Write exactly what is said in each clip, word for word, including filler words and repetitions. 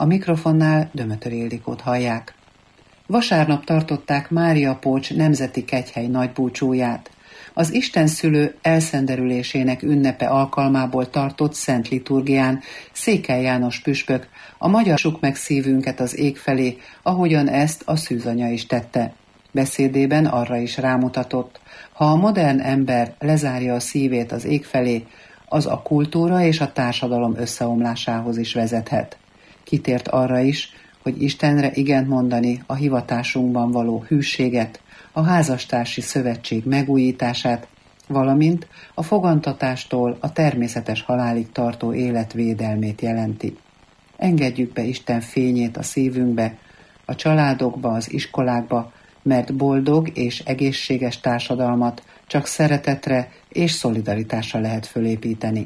A mikrofonnál Dömötöri Ildikót hallják. Vasárnap tartották Mária Pócs nemzeti kegyhely nagybúcsúját. Az istenszülő elszenderülésének ünnepe alkalmából tartott szent liturgián Székely János püspök a magyar suk meg szívünket az ég felé, ahogyan ezt a szűzanya is tette. Beszédében arra is rámutatott, ha a modern ember lezárja a szívét az ég felé, az a kultúra és a társadalom összeomlásához is vezethet. Kitért arra is, hogy Istenre igent mondani a hivatásunkban való hűséget, a házastársi szövetség megújítását, valamint a fogantatástól a természetes halálig tartó élet védelmét jelenti. Engedjük be Isten fényét a szívünkbe, a családokba, az iskolákba, mert boldog és egészséges társadalmat csak szeretetre és szolidaritásra lehet fölépíteni.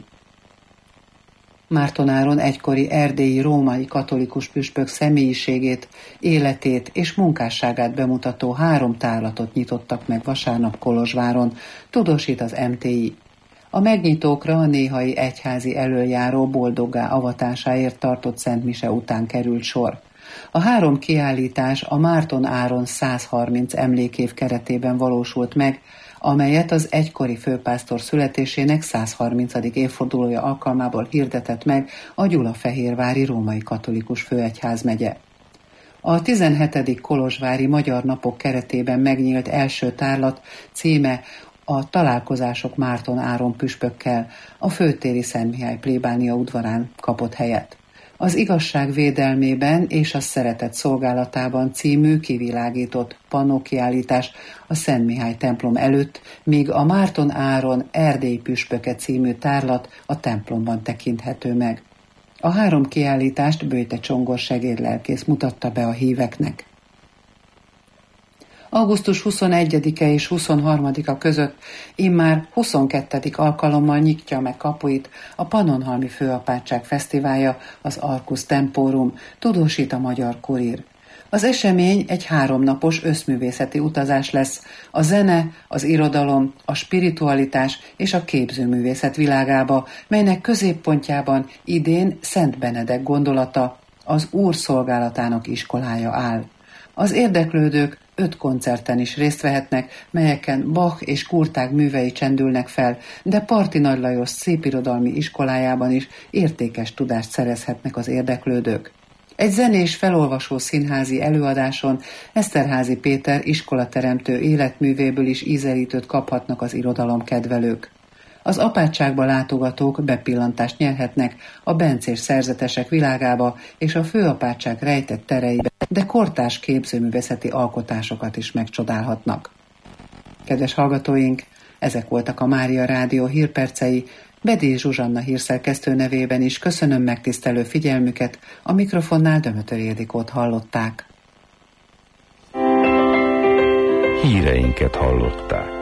Márton egykori erdélyi római katolikus püspök személyiségét, életét és munkásságát bemutató három tárlatot nyitottak meg vasárnap Kolozsváron, tudósít az em té i. A megnyitókra a néhai egyházi elöljáró boldoggá avatásáért tartott szentmise után került sor. A három kiállítás a Márton Áron száz harminc emlékév keretében valósult meg, amelyet az egykori főpásztor születésének száz harmincadik évfordulója alkalmából hirdetett meg a Gyulafehérvári Római Katolikus Főegyházmegye. A tizenhetedik Kolozsvári Magyar Napok keretében megnyílt első tárlat címe a Találkozások Márton Áron püspökkel a főtéri Szent Mihály plébánia udvarán kapott helyet. Az igazság védelmében és a szeretet szolgálatában című kivilágított pannókiállítás a Szent Mihály templom előtt, míg a Márton Áron Erdély püspöke című tárlat a templomban tekinthető meg. A három kiállítást Böjte Csongor segédlelkész mutatta be a híveknek. augusztus huszonegyedike és huszonharmadika között immár huszonkettedik alkalommal nyitja meg kapuit a Pannonhalmi Főapátság Fesztiválja, az Arcus Temporum, tudósít a Magyar Kurír. Az esemény egy háromnapos összművészeti utazás lesz a zene, az irodalom, a spiritualitás és a képzőművészet világába, melynek középpontjában idén Szent Benedek gondolata, az Úr szolgálatának iskolája áll. Az érdeklődők öt koncerten is részt vehetnek, melyeken Bach és Kurtág művei csendülnek fel, de Parti Nagy Lajos szépirodalmi iskolájában is értékes tudást szerezhetnek az érdeklődők. Egy zenés felolvasó színházi előadáson Eszterházy Péter iskolateremtő életművéből is ízelítőt kaphatnak az irodalomkedvelők. Az apátságba látogatók bepillantást nyerhetnek a bencés szerzetesek világába és a főapátság rejtett tereibe, de kortárs képzőművészeti alkotásokat is megcsodálhatnak. Kedves hallgatóink, ezek voltak a Mária Rádió hírpercei. Bedély Zsuzsanna hírszerkesztő nevében is köszönöm megtisztelő figyelmüket, a mikrofonnál Dömötöri Ildikót hallották. Híreinket hallották.